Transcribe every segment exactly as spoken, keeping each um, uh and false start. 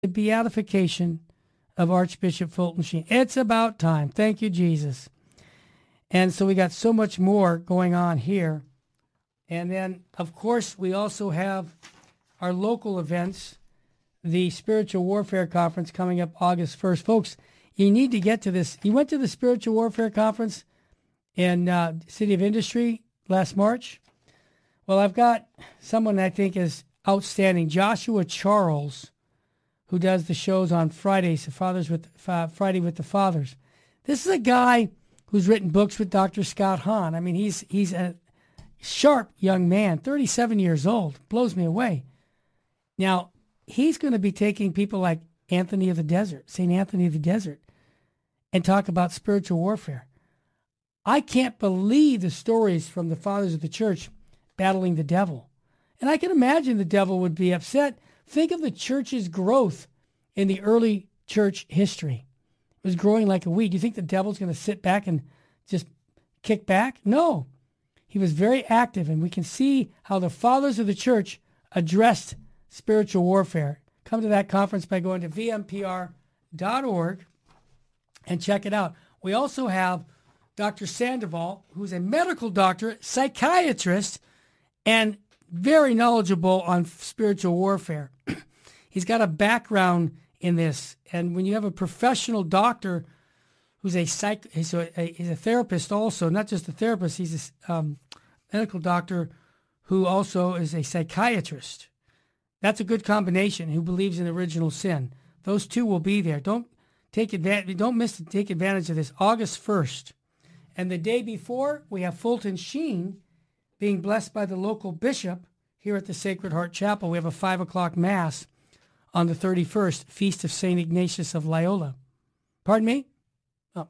the beatification of Archbishop Fulton Sheen. It's about time. Thank you, Jesus. And so we got so much more going on here. And then, of course, we also have our local events, the Spiritual Warfare Conference coming up August first. Folks, you need to get to this. You went to the Spiritual Warfare Conference in uh, City of Industry last March. Well, I've got someone I think is outstanding, Joshua Charles, who does the shows on Fridays, the Fathers with uh, Friday with the Fathers. This is a guy who's written books with Doctor Scott Hahn. I mean, he's he's a sharp young man, thirty-seven years old. Blows me away. Now, he's going to be taking people like Anthony of the Desert, Saint Anthony of the Desert, and talk about spiritual warfare. I can't believe the stories from the fathers of the church battling the devil. And I can imagine the devil would be upset. Think of the church's growth in the early church history. It was growing like a weed. Do you think the devil's going to sit back and just kick back? No. He was very active, and we can see how the fathers of the church addressed spiritual warfare. Come to that conference by going to v m p r dot org and check it out. We also have Doctor Sandoval, who's a medical doctor, psychiatrist, and very knowledgeable on spiritual warfare. He's got a background in this. And when you have a professional doctor who's a psych, he's a, a, he's a therapist also, not just a therapist, he's a um, medical doctor who also is a psychiatrist. That's a good combination, who believes in original sin. Those two will be there. Don't take advantage, don't miss to take advantage of this. August first. And the day before, we have Fulton Sheen being blessed by the local bishop here at the Sacred Heart Chapel. We have a five o'clock mass on the thirty-first, Feast of Saint Ignatius of Loyola. Pardon me? Oh.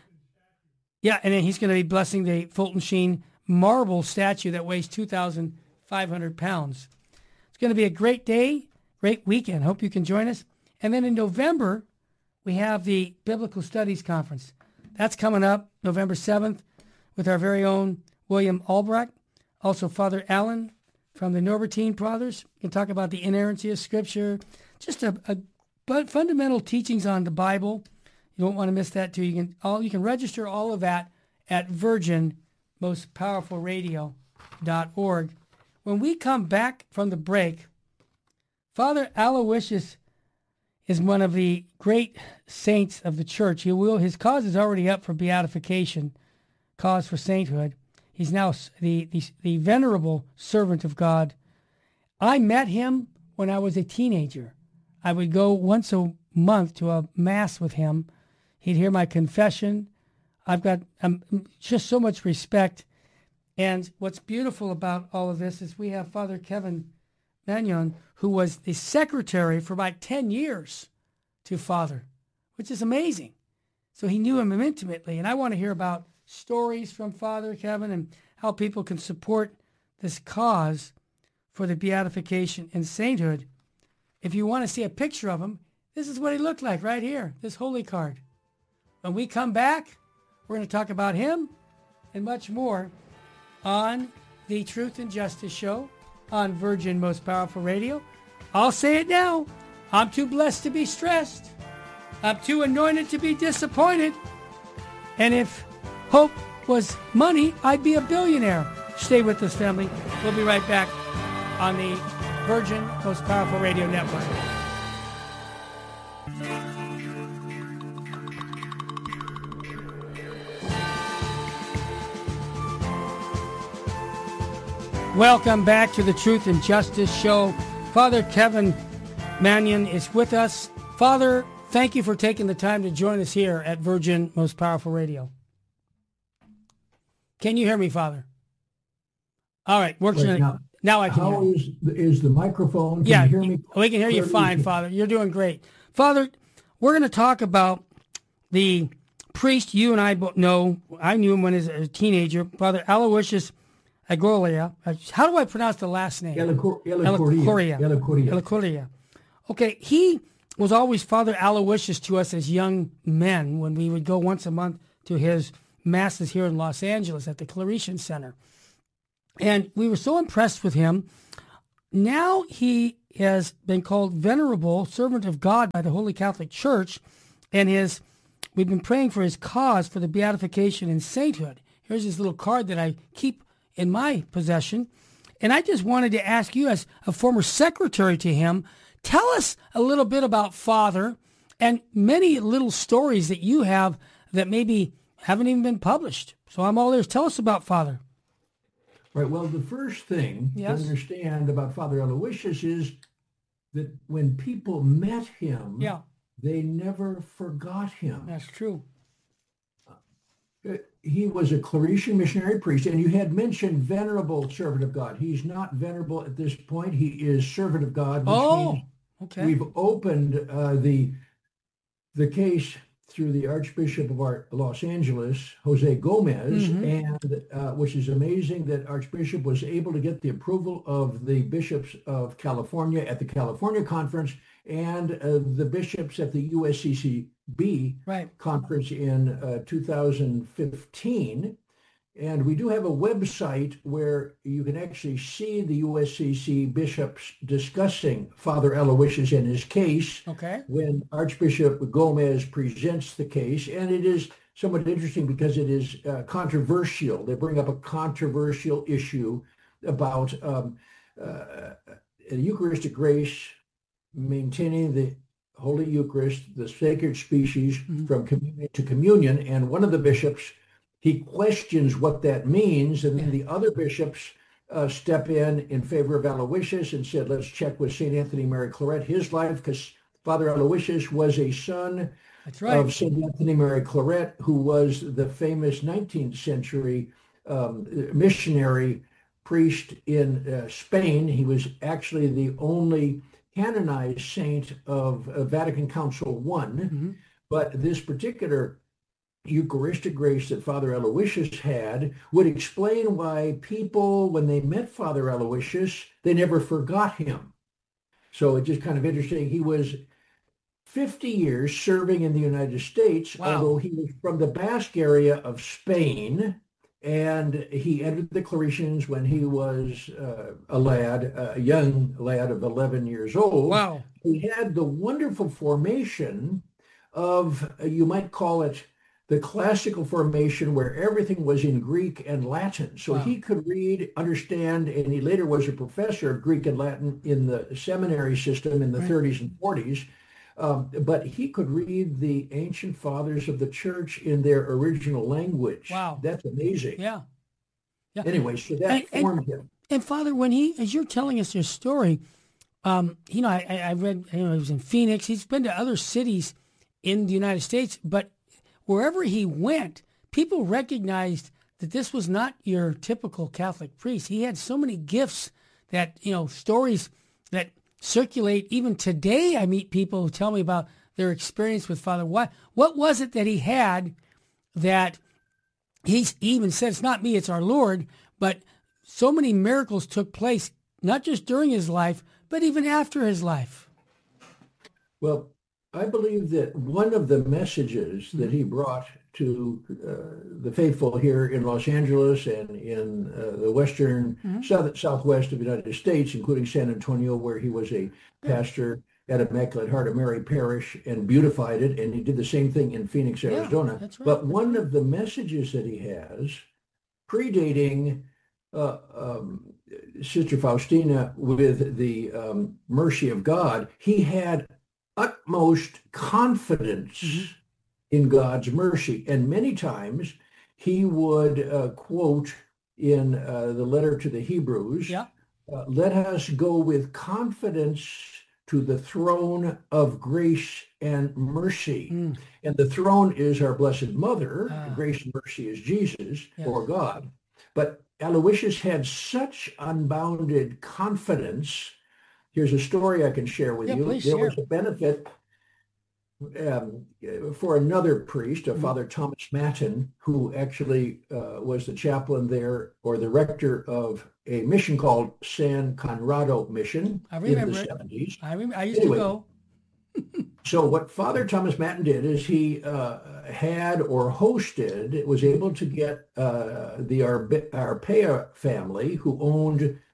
Yeah, and then he's going to be blessing the Fulton Sheen marble statue that weighs two thousand five hundred pounds. It's going to be a great day, great weekend. Hope you can join us. And then in November, we have the Biblical Studies Conference. That's coming up November seventh with our very own William Albrecht. Also, Father Allen from the Norbertine Brothers. We can talk about the inerrancy of Scripture, just a, a but fundamental teachings on the Bible. You don't want to miss that too. You can all you can register all of that at virgin most powerful radio dot org. When we come back from the break, Father Aloysius is one of the great saints of the church. He will his cause is already up for beatification, cause for sainthood. He's now the, the, the venerable servant of God. I met him when I was a teenager. I would go once a month to a mass with him. He'd hear my confession. I've got um, just so much respect. And what's beautiful about all of this is we have Father Kevin Magnon, who was the secretary for about ten years to Father, which is amazing. So he knew him intimately. And I want to hear about stories from Father Kevin and how people can support this cause for the beatification and sainthood. If you want to see a picture of him, this is what he looked like right here, this holy card. When we come back, we're going to talk about him and much more on the Truth and Justice Show on Virgin Most Powerful Radio. I'll say it now. I'm too blessed to be stressed. I'm too anointed to be disappointed. And if hope was money, I'd be a billionaire. Stay with us, family. We'll be right back on the Virgin Most Powerful Radio Network. Welcome back to the Truth and Justice Show. Father Kevin Magnon is with us. Father, thank you for taking the time to join us here at Virgin Most Powerful Radio. Can you hear me, Father? All right, works. Wait, now, now I can how hear. Is, is the microphone? Can Yeah, you hear me? we can hear you fine, Father. You're doing great. Father, we're going to talk about the priest you and I both know. I knew him when he was a teenager, Father Aloysius Agolia. How do I pronounce the last name? Elacoria. Elacoria. Okay, he was always Father Aloysius to us as young men when we would go once a month to his masses here in Los Angeles at the Claretian Center. And we were so impressed with him. Now he has been called Venerable Servant of God by the Holy Catholic Church, and his we've been praying for his cause for the beatification and sainthood. Here's his little card that I keep in my possession. And I just wanted to ask you, as a former secretary to him, tell us a little bit about Father and many little stories that you have that maybe haven't even been published. So I'm all ears. Tell us about Father. Right. Well, the first thing yes. to understand about Father Aloysius is that when people met him, yeah. they never forgot him. That's true. Uh, he was a Claretian missionary priest, and you had mentioned venerable servant of God. He's not venerable at this point. He is servant of God, which oh, means okay. we've opened uh, the the case through the Archbishop of our Los Angeles, Jose Gomez, mm-hmm. and uh, which is amazing that Archbishop was able to get the approval of the bishops of California at the California Conference and uh, the bishops at the U S C C B right. conference in uh, two thousand fifteen. And we do have a website where you can actually see the U S C C bishops discussing Father Aloysius and his case okay. when Archbishop Gomez presents the case. And it is somewhat interesting because it is uh, controversial. They bring up a controversial issue about um, uh, a Eucharistic grace, maintaining the Holy Eucharist, the sacred species, mm-hmm. from communion to communion. And one of the bishops, he questions what that means, and then the other bishops uh, step in in favor of Aloysius and said, let's check with Saint Anthony Mary Claret, his life, because Father Aloysius was a son That's right. of Saint Anthony Mary Claret, who was the famous nineteenth century um, missionary priest in uh, Spain. He was actually the only canonized saint of uh, Vatican Council One, mm-hmm. but this particular Eucharistic grace that Father Aloysius had would explain why people, when they met Father Aloysius, they never forgot him. So it's just kind of interesting. He was fifty years serving in the United States, wow. although he was from the Basque area of Spain, and he entered the Claretians when he was uh, a lad, a young lad of eleven years old. Wow. He had the wonderful formation of, uh, you might call it, the classical formation where everything was in Greek and Latin. So wow. he could read, understand, and he later was a professor of Greek and Latin in the seminary system in the right. thirties and forties. Um, but he could read the ancient fathers of the church in their original language. Wow. That's amazing. Yeah. yeah. Anyway, so that and, formed and, him. And Father, when he, as you're telling us your story, um, you know, I, I read, you know, he was in Phoenix. He's been to other cities in the United States, but wherever he went, people recognized that this was not your typical Catholic priest. He had so many gifts that, you know, stories that circulate even today. I meet people who tell me about their experience with Father. What, what was it that he had that he's, he even said, it's not me, it's our Lord, but so many miracles took place, not just during his life, but even after his life? Well, I believe that one of the messages that he brought to uh, the faithful here in Los Angeles and in uh, the western mm-hmm. south, southwest of the United States, including San Antonio, where he was a pastor at Immaculate Heart of Mary Parish and beautified it, and he did the same thing in Phoenix, Arizona. Yeah, that's right. But one of the messages that he has, predating uh, um, Sister Faustina with the um, mercy of God, he had utmost confidence mm-hmm. in God's mercy. And many times he would uh, quote in uh, the letter to the Hebrews, yeah. uh, let us go with confidence to the throne of grace and mercy. Mm. And the throne is our Blessed Mother. Ah. Grace and mercy is Jesus yes. or God. But Aloysius had such unbounded confidence. Here's a story I can share with yeah, you. Please there share. was a benefit um, for another priest, a mm-hmm. Father Thomas Matten, who actually uh, was the chaplain there, or the rector of a mission called San Conrado Mission I remember in the it. seventies. I, rem- I used anyway, to go. So what Father Thomas Matten did is he uh, had or hosted, was able to get uh, the Arbe- Arpea family, who owned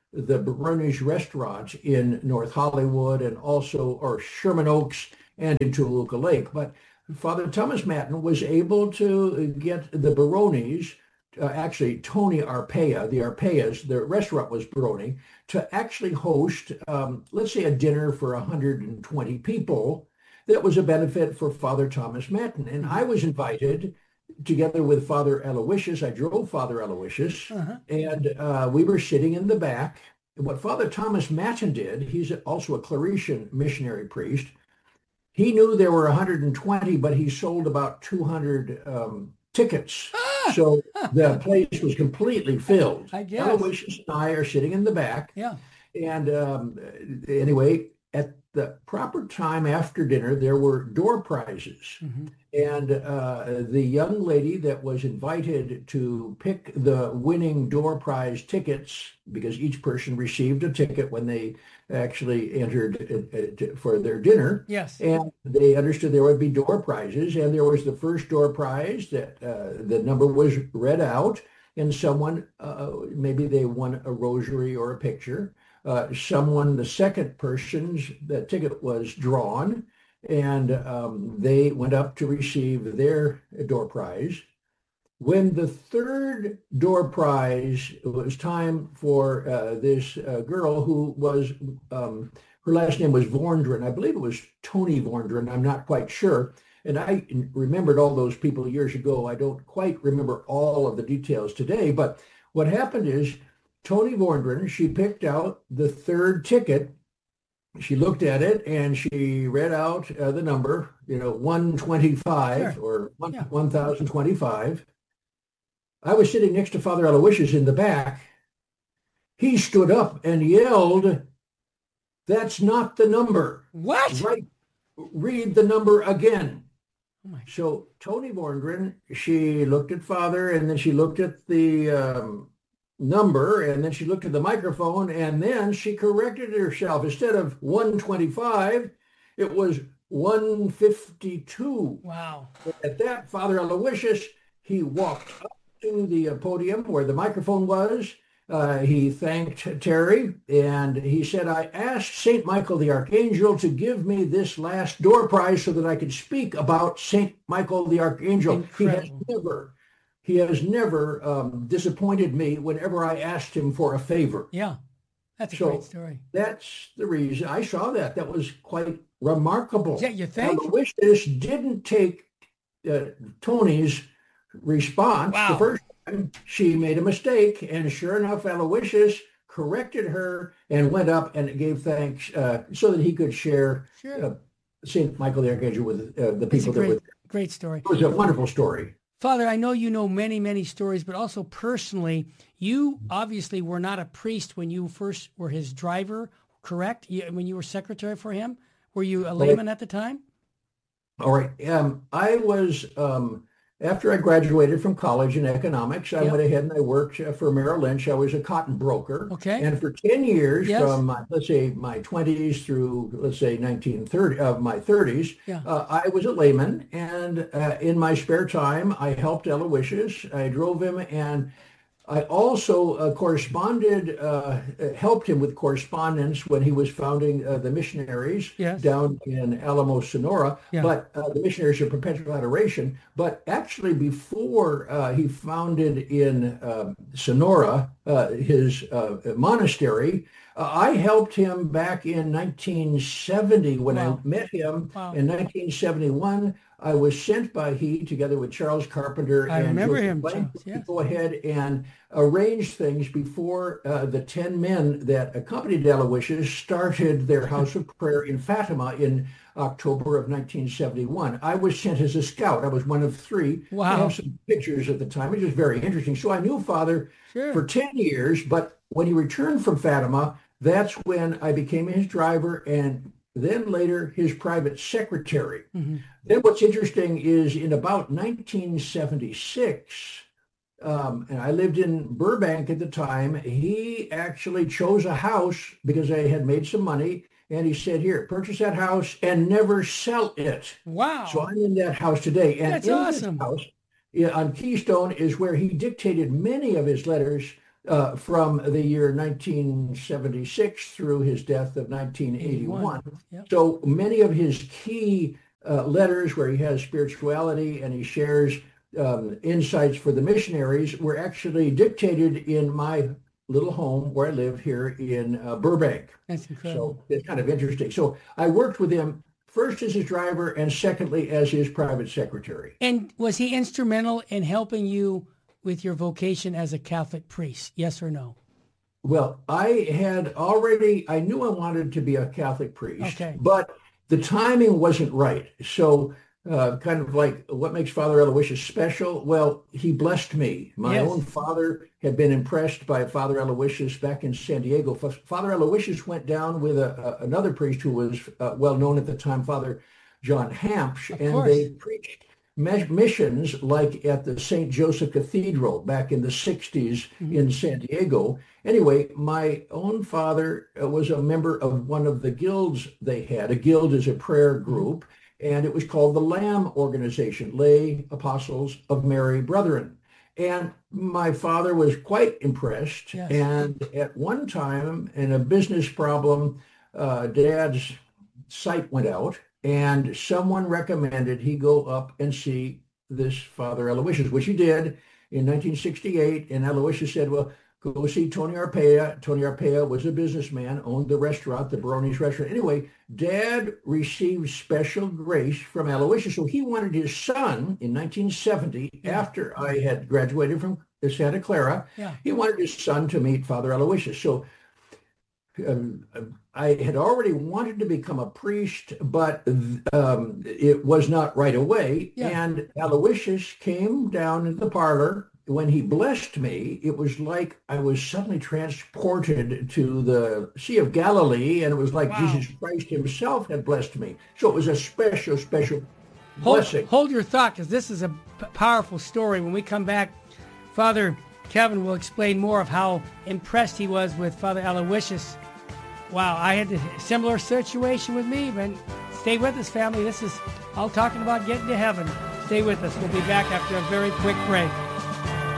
the Brunish restaurant in North Hollywood and also, or Sherman Oaks and in Toluca Lake. But Father Thomas Matten was able to get the Baronis, uh, actually Tony Arpaia, the Arpaias, the restaurant was Baroni, to actually host, um, let's say, a dinner for one hundred twenty people that was a benefit for Father Thomas Matten. And I was invited together with Father Aloysius. I drove Father Aloysius, uh-huh. and uh, we were sitting in the back. And what Father Thomas Matten did, he's also a Claretian missionary priest. He knew there were one hundred twenty, but he sold about two hundred um, tickets. Ah! So the place was completely filled. I guess. Aloysius and I are sitting in the back. Yeah. And um, anyway, at the proper time after dinner, there were door prizes. Mm-hmm. And uh, the young lady that was invited to pick the winning door prize tickets, because each person received a ticket when they actually entered uh, for their dinner. Yes. And they understood there would be door prizes. And there was the first door prize that uh, the number was read out, and someone, uh, maybe they won a rosary or a picture. Uh, someone, the second person's, the ticket was drawn, and um, they went up to receive their door prize. When the third door prize, it was time for uh, this uh, girl who was, um, her last name was Vorndren. I believe it was Tony Vorndren. I'm not quite sure. And I remembered all those people years ago. I don't quite remember all of the details today, but what happened is Tony Vorndren, she picked out the third ticket. She looked at it and she read out uh, the number, you know, one twenty-five, sure. or one, yeah. one thousand twenty-five. I was sitting next to Father Aloysius in the back. He stood up and yelled, "That's not the number." What? Right. Read the number again. Oh so Tony Vorndren, she looked at Father, and then she looked at the um, number, and then she looked at the microphone, and then she corrected herself. Instead of one twenty-five, it was one fifty-two. Wow. At that, Father Aloysius, he walked up to the podium where the microphone was. Uh, he thanked Terry, and he said, "I asked Saint Michael the Archangel to give me this last door prize so that I could speak about Saint Michael the Archangel." Incredible. He has never He has never um, disappointed me whenever I asked him for a favor. Yeah, that's a so great story. That's the reason I saw that. That was quite remarkable. Yeah, you think? Aloysius didn't take uh, Tony's response. Wow. The first time she made a mistake, and sure enough, Aloysius corrected her and went up and gave thanks uh, so that he could share sure. uh, Saint Michael the Archangel with uh, the people great, that were. Great story. It was a wonderful story. Father, I know you know many, many stories, but also personally, you obviously were not a priest when you first were his driver, correct? You, when you were secretary for him? Were you a layman at the time? All right. Um, I was, um, after I graduated from college in economics, I yep. went ahead and I worked for Merrill Lynch. I was a cotton broker. Okay. And for ten years, yes. from, my, let's say, my twenties through, let's say, nineteen thirty, of uh, my thirties, yeah. uh, I was a layman. And uh, in my spare time, I helped Aloysius. I drove him, and I also uh, corresponded, uh, helped him with correspondence when he was founding uh, the missionaries yes. down in Alamo, Sonora, yeah. but uh, the missionaries of Perpetual Adoration. But actually, before uh, he founded in uh, Sonora uh, his uh, monastery, uh, I helped him back in nineteen seventy when wow. I met him wow. in nineteen seventy-one. I was sent by he, together with Charles Carpenter I and remember Joseph him, Blank, Charles, yes. to go ahead and arrange things before uh, the ten men that accompanied Aloysius started their house of prayer in Fatima in October of nineteen seventy-one. I was sent as a scout. I was one of three. Wow. I have some pictures at the time. It was very interesting. So I knew Father sure. for ten years, but when he returned from Fatima, that's when I became his driver, and then later his private secretary. Mm-hmm. Then what's interesting is in about nineteen seventy-six, um, and I lived in Burbank at the time, he actually chose a house because I had made some money, and he said, "Here, purchase that house and never sell it." Wow. So I'm in that house today. And that's in awesome. This house, yeah, on Keystone is where he dictated many of his letters uh, from the year nineteen seventy-six through his death of nineteen eighty-one. Yep. So many of his key uh, letters where he has spirituality and he shares um, insights for the missionaries were actually dictated in my little home where I live here in uh, Burbank. That's incredible. So it's kind of interesting. So I worked with him first as his driver and secondly as his private secretary. And was he instrumental in helping you with your vocation as a Catholic priest? Yes or no? Well, I had already, I knew I wanted to be a Catholic priest, Okay. but the timing wasn't right. So uh, kind of like what makes Father Aloysius special? Well, he blessed me. My Yes. own father had been impressed by Father Aloysius back in San Diego. F- Father Aloysius went down with a, a, another priest who was uh, well known at the time, Father John Hampsh, Of and course. they preached me- missions like at the Saint Joseph Cathedral back in the sixties Mhm. in San Diego. Anyway, my own father uh, was a member of one of the guilds they had. A guild is a prayer group, and it was called the Lamb Organization, Lay Apostles of Mary Brethren. And my father was quite impressed. Yes. And at one time, in a business problem, uh, Dad's sight went out, and someone recommended he go up and see this Father Aloysius, which he did in nineteen sixty-eight. And Aloysius said, well, go see Tony Arpaia. Tony Arpaia was a businessman, owned the restaurant, the Baroni's restaurant. Anyway, Dad received special grace from Aloysius. So he wanted his son in nineteen seventy, Yeah. after I had graduated from Santa Clara, Yeah. he wanted his son to meet Father Aloysius. So um, I had already wanted to become a priest, but um, it was not right away. Yeah. And Aloysius came down in the parlor. When he blessed me, it was like I was suddenly transported to the Sea of Galilee, and it was like Wow. Jesus Christ himself had blessed me. So it was a special, special Hold, blessing. hold your thought, because this is a p- powerful story. When we come back, Father Kevin will explain more of how impressed he was with Father Aloysius. Wow, I had a similar situation with me, but stay with us, family. This is all talking about getting to heaven. Stay with us. We'll be back after a very quick break.